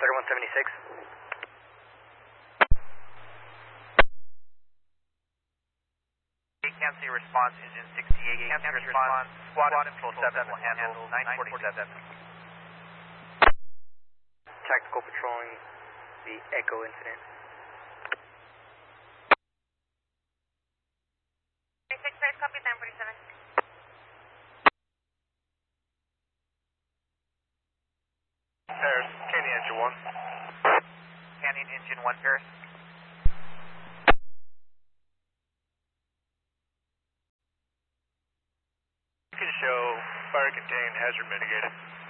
3176. Cancel your response, engine 68. Cancel your response, squad control 7 will handle 947. Tactical patrolling the Echo incident. 36 copy, 1047. Paris, Canyon engine 1. Canyon engine 1, Paris. You can show fire contained, hazard mitigated.